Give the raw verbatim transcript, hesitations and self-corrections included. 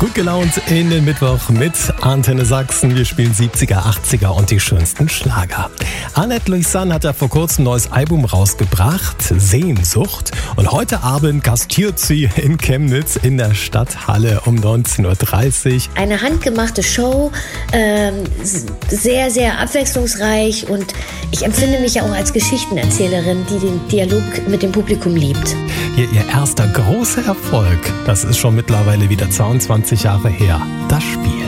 Gut gelaunt in den Mittwoch mit Antenne Sachsen. Wir spielen siebziger, achtziger und die schönsten Schlager. Annette Louisanne hat ja vor kurzem ein neues Album rausgebracht, Sehnsucht. Und heute Abend gastiert sie in Chemnitz in der Stadthalle um neunzehn Uhr dreißig. Eine handgemachte Show, ähm, sehr, sehr abwechslungsreich, und ich empfinde mich ja auch als Geschichtenerzählerin, die den Dialog mit dem Publikum liebt. Hier ihr erster großer Erfolg. Das ist schon mittlerweile wieder zweiundzwanzig Jahre her. Das Spiel.